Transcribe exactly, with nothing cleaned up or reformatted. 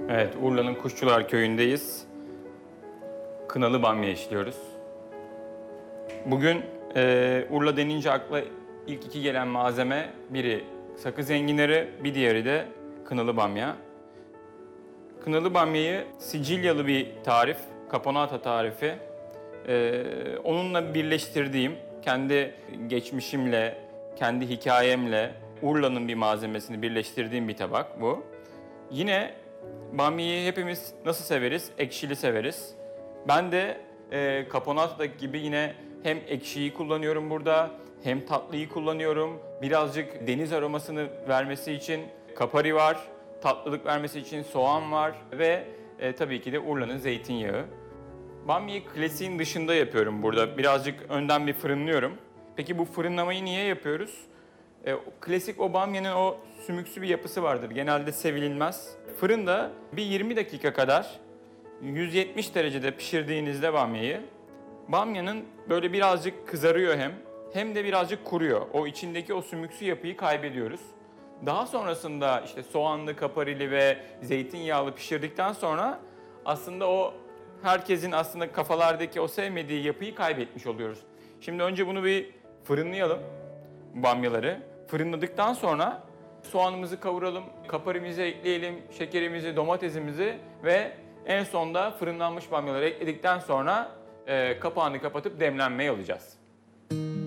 Evet, Urla'nın Kuşçular Köyü'ndeyiz. Kınalı bamya işliyoruz. Bugün e, Urla denince akla ilk iki gelen malzeme biri sakız enginarı, bir diğeri de kınalı bamya. Kınalı bamyayı Sicilyalı bir tarif, caponata tarifi. E, onunla birleştirdiğim, kendi geçmişimle, kendi hikayemle Urla'nın bir malzemesini birleştirdiğim bir tabak bu. Yine bamyayı hepimiz nasıl severiz? Ekşili severiz. Ben de e, caponata'daki gibi yine hem ekşiyi kullanıyorum burada, hem tatlıyı kullanıyorum. Birazcık deniz aromasını vermesi için kapari var, tatlılık vermesi için soğan var ve e, tabii ki de Urla'nın zeytinyağı. Bamyayı klasiğin dışında yapıyorum burada. Birazcık önden bir fırınlıyorum. Peki bu fırınlamayı niye yapıyoruz? E, klasik o bamyanın o sümüksü bir yapısı vardır. Genelde sevilmez. Fırında bir yirmi dakika kadar yüz yetmiş derecede pişirdiğinizde bamyayı, bamyanın böyle birazcık kızarıyor hem, hem de birazcık kuruyor. O içindeki o sümüksü yapıyı kaybediyoruz. Daha sonrasında işte soğanlı, kaparili ve zeytinyağlı pişirdikten sonra aslında o herkesin aslında kafalardaki o sevmediği yapıyı kaybetmiş oluyoruz. Şimdi önce bunu bir fırınlayalım, bamyaları. Fırınladıktan sonra soğanımızı kavuralım, kaparimizi ekleyelim, şekerimizi, domatesimizi ve en sonda fırınlanmış bamyaları ekledikten sonra e, kapağını kapatıp demlenmeye alacağız.